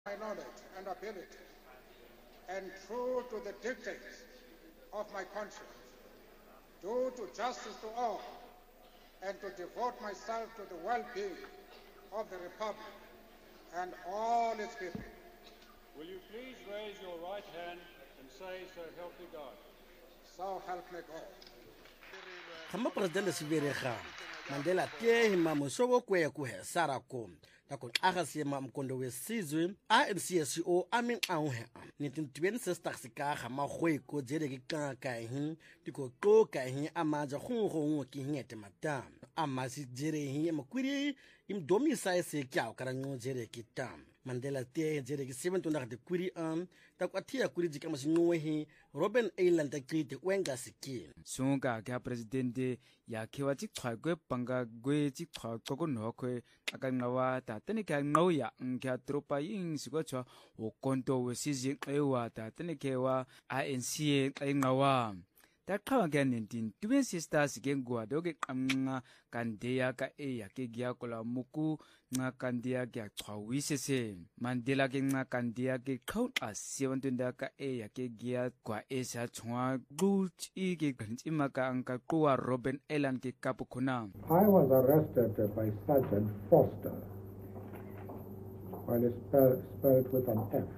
my knowledge and ability, and true to the dictates of my conscience, do to justice to all, and to devote myself to the well-being of the Republic and all its people. Will you please raise your right hand and say, so help me God? So help me God. Khama president Siverega Mandela tie mamusobo kwe ku hesara ko tako aga sema mkondo wesizwe ANCSO amin auhe 1926 sika khama khwe ko jere ke ka hin tiko to ka hin amaja khungo ki ngete mata amasi jere hin makwiri im domisa se kya karango jere kitam Mandela tie jere ki 7 de kwiri tako atia kwiri jika masinwe hi Robben Island takite wenga siki sunga ka presidente ya kewa tikchagwe panga gwe tikchagwe nokwe akangawa tatene ka ngauya ngya tropa yin sigwacha okonto wesizi ewa tatene kewa ANC ngawa takhawa ke 1926 ke ngwa doke qamnga kandeya ka eya ke gya kola muku nga kandeya ke chhawisese Mandela ke nga kandeya ke khauta 7 ka eya ke gya kwa esa chwa guchi ke ganchima ka anka kwa Robben Island ke kapukhona. I was arrested by Sergeant Foster, while it's spelled with an F.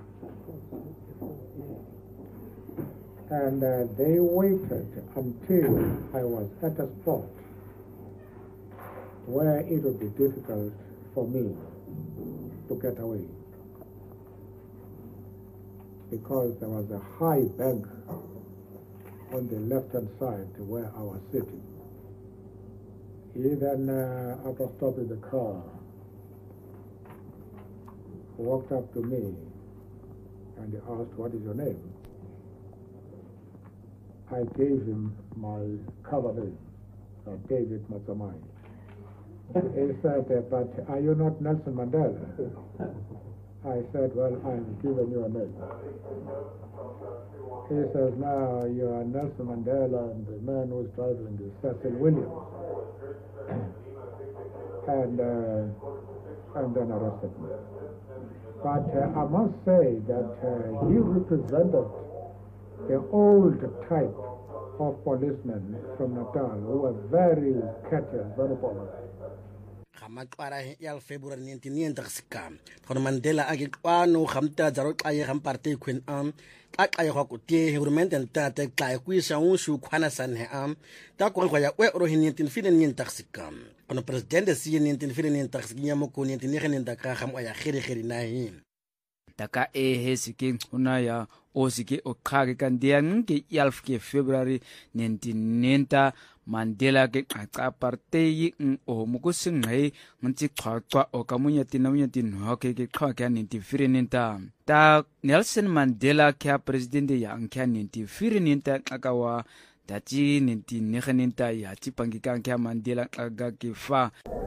And they waited until I was at a spot where it would be difficult for me to get away, because there was a high bank on the left-hand side where I was sitting. He then, after stopping the car, walked up to me and he asked, "What is your name?" I gave him my cover name, David Matsamai. He said, "But are you not Nelson Mandela?" I said, "Well, I'm giving you a name." He says, "Now you are Nelson Mandela, and the man who's driving is Cecil Williams." and then arrested me. But I must say that he represented the old type of policemen from Natal who were very courteous, very polite. Khamatwara ya February 1996 kono Mandela ake kwano khamta jaro qaye kham party queen qaye go kutie government ntata qaye kuisa unshu khwana sanhe ta ko ya we ro 1996 kono president si 1996 nyamo ko 1996 kham ya khiri nahi taka hesike unaya osike okhage kandia nke yalf ke February 1990 Mandela ke qaqa partei o mukusingqe ngti qhaqwa okamunya no ke qhaka 1990 ta Nelson Mandela ke president ya nke 1990 akawa dati 1990 ya tipangika ke Mandela aga ke fa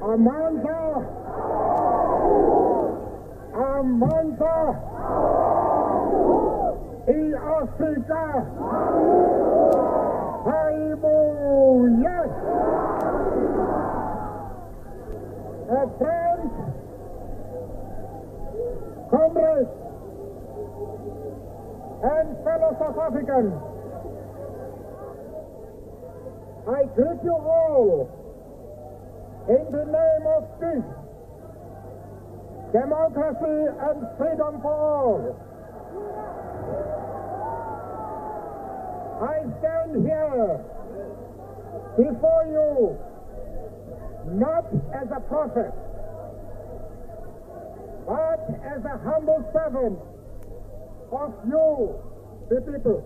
Amandla in Africa. Hallelujah. Friends, comrades, and fellow South Africans, I greet you all in the name of peace, democracy and freedom for all. I stand here before you not as a prophet, but as a humble servant of you, the people.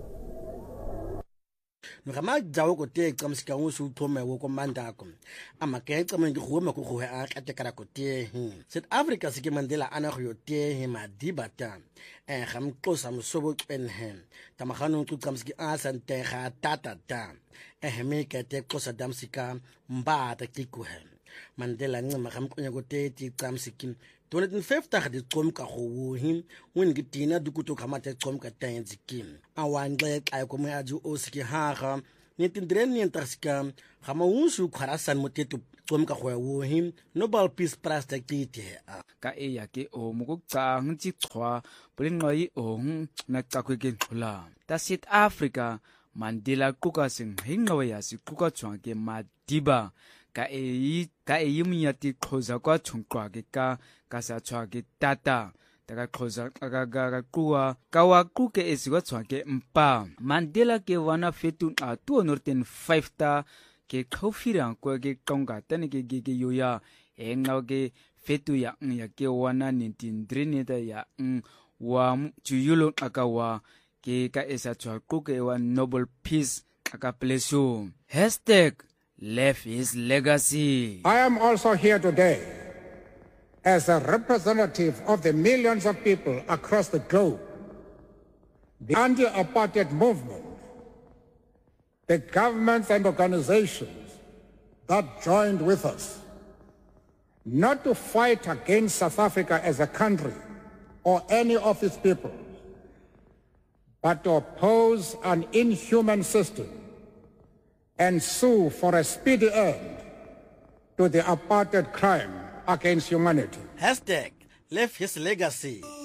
Ngama jawo ko te kamsika usu thome wo komanda ko amake tsama ngi go go a katekara ko te South Africa se ke Mandela ana go yo te madibata gam tlosa mosobo qenhe tamagano go kamsiki a sante ga tata me ke te tlosa damsika mba ta kikuhe Mandela ncema gam qonya ko te ti kamsiki 250 di qomka go wohi win gitina dukuto khamate qomka tenzikim awanxe xa ko maji osiki haga 1993 ga maunsu khwarasan moteto ka go wo him Nobel Peace Prize ta kite ka e ya ke o mo go tsang tsi khwa bolengqai ong na tsakwe ke khula ta South Africa Mandela kuka sing hingawe ya sikuka tswa ke Madiba ka e munyati khoza kwa tshungqwa ke ka sa tswa ke tata daga khoza ga kuwa ka wa kuke esikwa tswa ke mpa Mandela ke wana fetu a 205 ta ke khofira ko ke tonga tane ke yoya engao ke fetu ya ke wana 1993 ya wa tuyulo akawa ke ka esa tswa kuke wa Nobel Peace aka plesu #left his legacy. I am also here today as a representative of the millions of people across the globe, the anti-apartheid movement, the governments and organizations that joined with us, not to fight against South Africa as a country or any of its people, but to oppose an inhuman system and sue for a speedy end to the apartheid crime against humanity. #left his legacy.